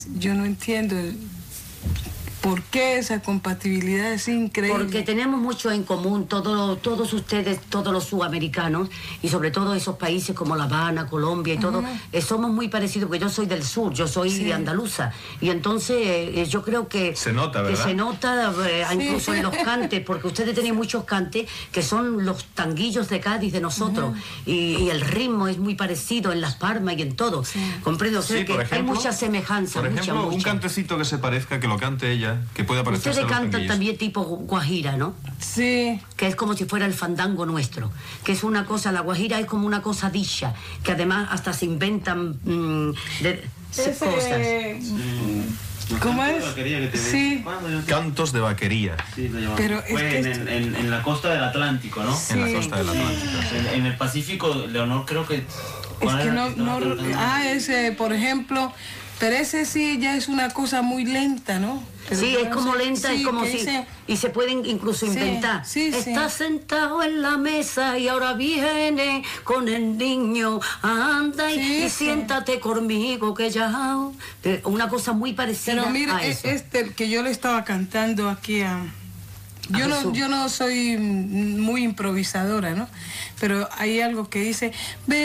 Yo no entiendo por qué esa compatibilidad es increíble. Porque tenemos mucho en común, todos ustedes, todos los sudamericanos, y sobre todo esos países como La Habana, Colombia y todo, somos muy parecidos, porque yo soy del sur, yo soy andaluza, y entonces yo creo que... Se nota, ¿verdad? Que se nota incluso en los cantes, porque ustedes tienen muchos cantes que son los tanguillos de Cádiz de nosotros, y el ritmo es muy parecido en Las Palmas y en todo. Comprendo, o sea, que ejemplo, hay mucha semejanza. Por ejemplo, un cantecito que se parezca, que lo cante ella, que pueda parecerse a Ustedes los cantan tanguillos. también tipo guajira, ¿no? Sí. Que es como si fuera el fandango nuestro, que es una cosa, la guajira es como una cosa dicha, que además hasta se inventan cosas. ¿Cómo es? Sí. Cantos de vaquería. Sí, lo llamamos. Pero fue en la costa del Atlántico, ¿no? Sí. En la costa del Atlántico. En el Pacífico, Leonor, creo que... Es que no, ese, por ejemplo, pero ese sí ya es una cosa muy lenta, ¿no? Pero Sí, es como lenta, sí, es como que si... dice, Y se pueden incluso inventar. Está sentado en la mesa y ahora viene con el niño. Anda y siéntate conmigo que ya... Una cosa muy parecida. Pero mira, a eso. este que yo le estaba cantando aquí a... Yo no soy muy improvisadora, ¿no? Pero hay algo que dice...